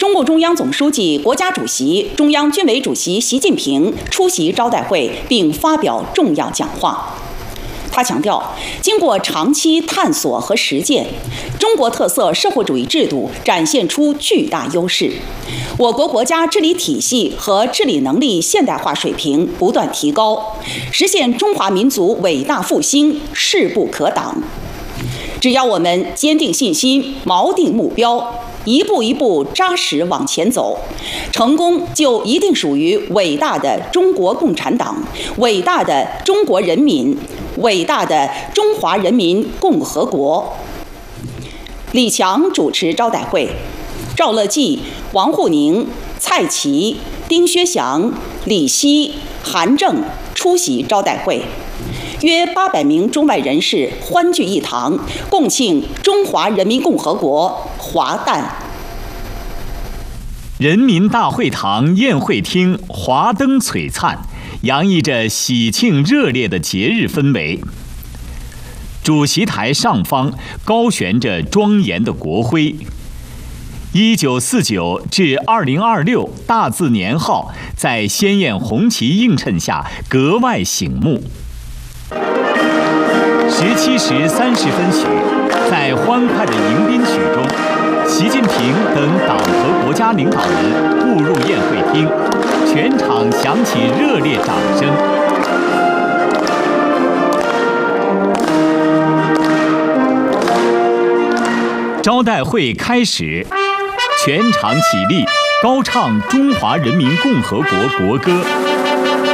中共中央总书记、国家主席、中央军委主席习近平出席招待会并发表重要讲话。他强调，经过长期探索和实践，中国特色社会主义制度展现出巨大优势，我国国家治理体系和治理能力现代化水平不断提高，实现中华民族伟大复兴势不可挡。只要我们坚定信心、锚定目标，一步一步扎实往前走，成功就一定属于伟大的中国共产党、伟大的中国人民、伟大的中华人民共和国。李强主持招待会，赵乐际、王沪宁、蔡奇、丁薛祥、李希、韩正出席招待会。约800名中外人士欢聚一堂，共庆中华人民共和国华诞。 人民大会堂宴会厅华灯璀璨，洋溢着喜庆热烈的节日氛围。主席台上方高悬着庄严的国徽。1949至2026大字年号在鲜艳红旗映衬下格外醒目。17时30分许，在欢快的迎宾曲中，习近平等党和国家领导人步入宴会厅，全场响起热烈掌声。招待会开始，全场起立，高唱中华人民共和国国歌。